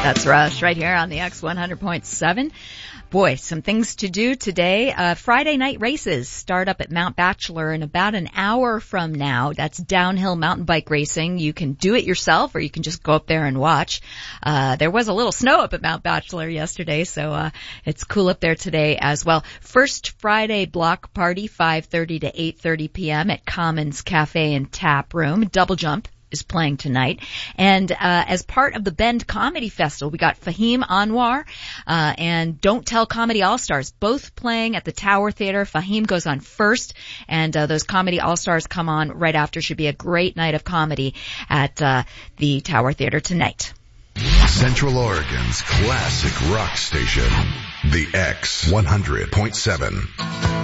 That's Rush right here on the X100.7. Boy, some things to do today. Friday night races start up at Mount Bachelor in about an hour from now. That's downhill mountain bike racing. You can do it yourself or you can just go up there and watch. There was a little snow up at Mount Bachelor yesterday, so it's cool up there today as well. First Friday block party, 5:30 to 8:30 p.m. at Commons Cafe and Tap Room. Double Jump is playing tonight. And as part of the Bend Comedy Festival, we got Fahim Anwar and Don't Tell Comedy All-Stars, both playing at the Tower Theater. Fahim goes on first, and those Comedy All-Stars come on right after. Should be a great night of comedy at the Tower Theater tonight. Central Oregon's classic rock station, the X100.7.